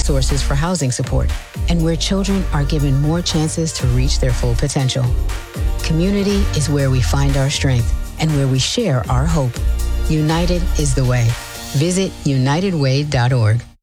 resources for housing support, and where children are given more chances to reach their full potential. Community is where we find our strength and where we share our hope. United is the way. Visit unitedway.org.